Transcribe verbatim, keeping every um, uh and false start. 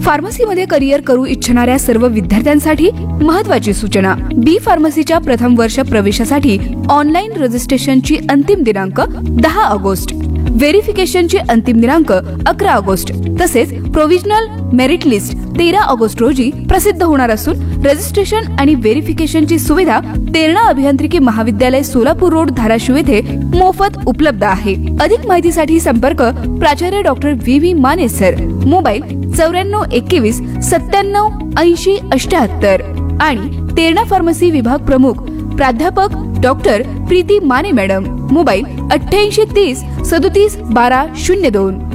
फार्मसीमध्ये करिअर करू इच्छिणाऱ्या सर्व विद्यार्थ्यांसाठी महत्त्वाची सूचना. बी फार्मसीच्या प्रथम वर्ष प्रवेशासाठी ऑनलाईन रजिस्ट्रेशनची अंतिम दिनांक दहा ऑगस्ट, व्हेरिफिकेशनची अंतिम दिनांक अकरा ऑगस्ट तसेच प्रोव्हिजनल मेरिट लिस्ट तेरा ऑगस्ट रोजी प्रसिद्ध होणार असून रजिस्ट्रेशन आणि व्हेरिफिकेशनची सुविधा तेरणा अभियांत्रिकी महाविद्यालय सोलापूर रोड धाराशिव येथे मोफत उपलब्ध आहे. अधिक माहितीसाठी संपर्क प्राचार्य doctor V V Mane sir, mobile चौऱ्याण्णव एकवीस सत्त्याण्णव ऐंशी अठ्याहत्तर आणि तेरणा फार्मसी विभाग प्रमुख प्राध्यापक doctor Preeti Mane madam, mobile अठ्ठ्याऐंशी तीस सदोतीस बारा शून्य दोन.